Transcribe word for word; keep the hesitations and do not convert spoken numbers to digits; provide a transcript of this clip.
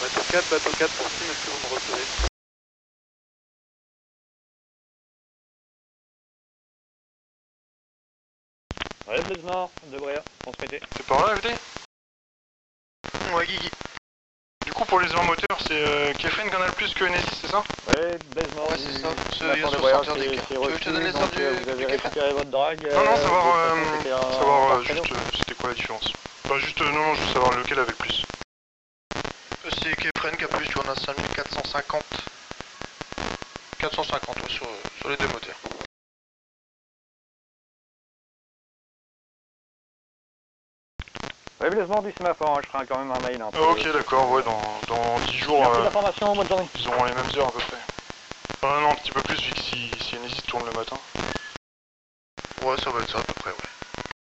Bateau quatre, bateau quatre pour Sim, est-ce que vous me recevez? Ouais, Blaise Nord, de Bréa, transmettez. C'est par là, F D? Ouais, Guigui. Du coup, pour les heures moteurs, c'est euh, Kefren Canal Plus que Enesis, c'est ça? Ouais, Blaise Nord. Ouais, c'est ça. du- Il y a de Bréa, soixante heures c'est- d'écart. c'est Tu veux que je te donne les reçu, heures donc, du- euh, Vous avez du Kefren? récupéré votre drague. Non, non, euh, savoir, de toute euh, façon, c'était un- savoir par euh, créneau. juste, euh, c'était quoi la différence? Bah juste, euh, non, non, juste savoir lequel avait le plus. C'est Kefren qui a plus, tu en as cinq mille quatre cent cinquante. quatre cent cinquante ouais, sur, sur les deux moteurs. Ouais, Blaise Nord du sémaphore, hein, je ferai quand même un mail. Hein, Ah, ok, d'accord, ouais, dans, dans dix jours, Merci de euh, l'information, bonne journée. ils auront les mêmes heures à peu près. Enfin, non, un petit peu plus, vu que si, si Enesis tourne le matin. Ouais, ça va être ça à peu près, ouais.